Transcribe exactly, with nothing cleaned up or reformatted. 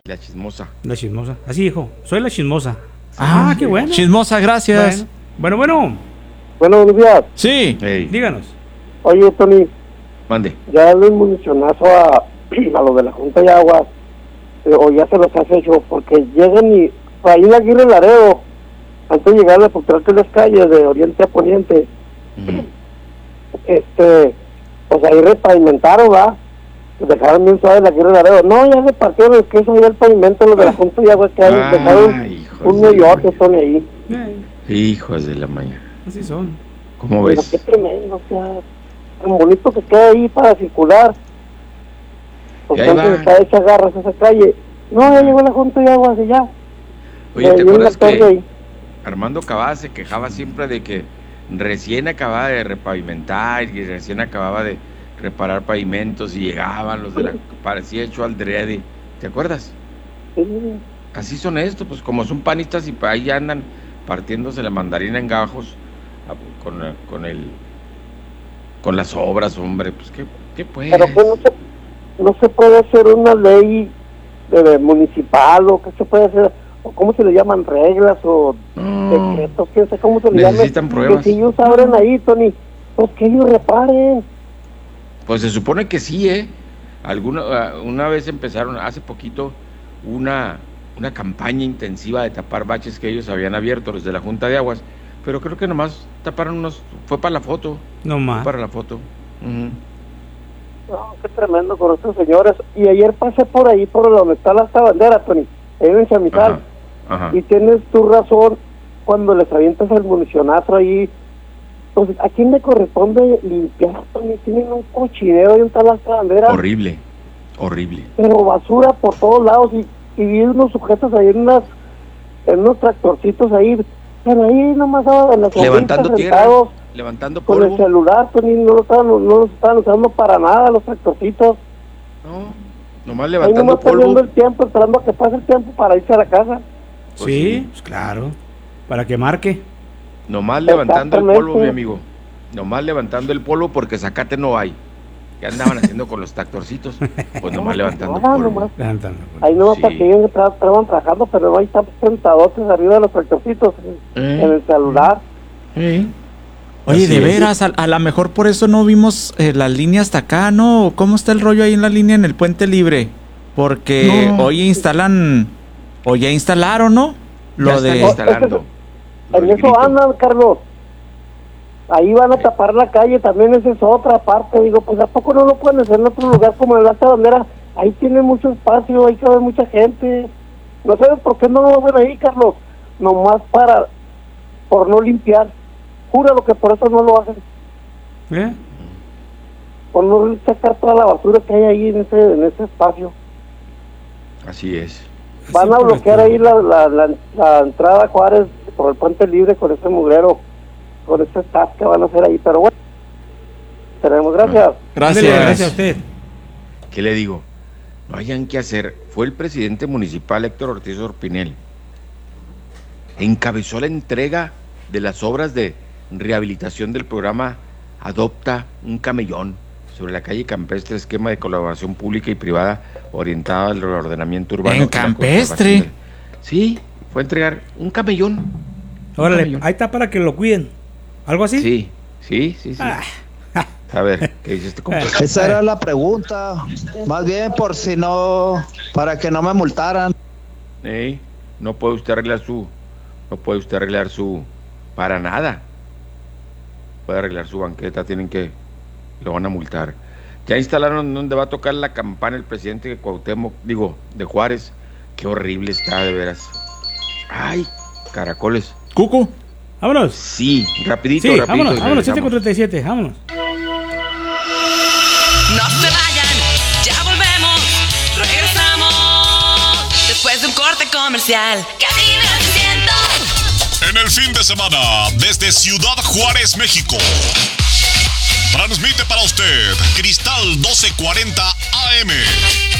La chismosa. La chismosa. Así dijo, soy la chismosa. Ah, qué bueno. Chismosa, gracias. Bueno, bueno. Bueno, Bueno, buenos días. Sí. Hey, díganos. Oye, Tony, mande. ya le municionazo a, a los de la Junta de Aguas, eh, o ya se los has hecho, porque llegan y ahí en la Aguirre Laredo, antes de llegar a las tres calles de oriente a poniente, Ujú. este, pues ahí repavimentaron, ¿va? Dejaron bien suave la Aguirre Laredo. No, ya repartieron el queso y el pavimento, los de la Junta de Aguas, que hay, Ah, dejaron hijos un de la meyote, mañana. Tony, ahí. Eh, Hijos de la mañana. así son. ¿Cómo Pero ves? qué tremendo, o sea, tan bonito que queda ahí para circular. Porque Y ahí antes va. está hecha garras esa calle. No, ya llegó la Junta de Aguas y ya. Oye, Eh, ¿te y una acuerdas torre que ahí. Armando Cavada se quejaba siempre de que recién acababa de repavimentar y recién acababa de reparar pavimentos y llegaban los de la... parecía hecho al drede? ¿Te acuerdas? Sí, Así son estos, pues como son panistas y pa- ahí andan partiéndose la mandarina en gajos a- con, la- con el... con las obras, hombre, pues qué, qué pues. pero pues no se, no se puede hacer una ley de, de municipal o qué se puede hacer, o cómo se le llaman, reglas o No, decretos, qué sé cómo se le llama. necesitan pruebas. Que si ellos abren ahí, Tony, pues que ellos reparen. Pues se supone que sí, ¿eh? Alguna, ah, una vez empezaron, hace poquito, una, una campaña intensiva de tapar baches que ellos habían abierto, los de la Junta de Aguas, pero creo que nomás taparon unos, fue para la foto, No fue más. para la foto. Ujú. No, qué tremendo con estos señores. Y ayer pasé por ahí, por donde está la bandera, Tony, ahí en Chamizal. Ajá, ajá. Y tienes tu razón cuando les avientas el municionazo ahí. Pues, ¿a quién le corresponde limpiar, Tony? Tienen un cochinero ahí en la bandera, Horrible, horrible. pero basura por todos lados. Y, y vi unos sujetos ahí en unas en unos tractorcitos ahí, pero ahí nomás en las Levantando sombritas tierra, sentados levantando con el polvo. celular, Tony, no lo estaban, no los estaban usando para nada los tractorcitos. No, nomás Ahí levantando nomás perdiendo polvo. el tiempo, esperando a que pase el tiempo para irse a la casa. Pues Sí, sí. pues claro. Para que marque. Nomás levantando el polvo, Exactamente. mi amigo. Nomás levantando el polvo porque zacate no hay. ¿Qué andaban haciendo con los tractorcitos? Pues nomás levantando nada, polvo. nomás. Levantando. Ahí nomás Sí. para que ellos tra- estaban trabajando, pero no, ahí están sentadotes arriba de los tractorcitos en, Eh. en el celular. Sí. Oye, Así de es. veras, a, a lo mejor por eso no vimos eh, la línea hasta acá, ¿no? ¿Cómo está el rollo ahí en la línea en el Puente Libre? Porque No. hoy instalan, o ya instalaron, ¿no? Lo Ya de... están instalando. Lo En del eso grito. andan, Carlos. Ahí van a tapar la calle, también esa es otra parte. Digo, pues ¿a poco no lo pueden hacer en otro lugar como en la Asta Bandera? Ahí tiene mucho espacio, ahí cabe mucha gente. No sabes por qué no lo hacen ahí, Carlos. Nomás para, por no limpiar. Júralo que por eso no lo hacen. ¿Eh? Por no sacar toda la basura que hay ahí en ese, en ese espacio. Así es. Van Así a por bloquear esto. ahí la, la, la, la entrada a Juárez por el Puente Libre con ese mugrero, con ese staff que van a hacer ahí. Pero bueno, tenemos, gracias. Gracias. Ándele, gracias a usted. ¿Qué le digo? No hayan que hacer. Fue el presidente municipal Héctor Ortiz Orpinel. Encabezó la entrega de las obras de rehabilitación del programa Adopta un Camellón sobre la calle Campestre, esquema de colaboración pública y privada orientada al reordenamiento urbano. ¿En y la Campestre? conservación del- Sí, fue a entregar un camellón. Órale, camellón. ahí está para que lo cuiden. ¿Algo así? Sí, sí, sí, sí. Ah, A ver, ¿qué dice este compa? Esa era la pregunta, más bien por si no, para que no me multaran. Ey, no puede usted arreglar su, no puede usted arreglar su, para nada. Puede arreglar su banqueta, tienen que, lo van a multar. Ya instalaron donde va a tocar la campana el presidente de Cuauhtémoc, digo, de Juárez. Qué horrible está, de veras. Ay, caracoles. Cucu. vámonos. Sí, rapidito, Sí, rapidito. vámonos, y vámonos, siete con regresamos. treinta y siete, vámonos. No se vayan, ya volvemos, regresamos después de un corte comercial. Cabina ciento. En el fin de semana, desde Ciudad Juárez, México, transmite para usted Cristal doce cuarenta A M.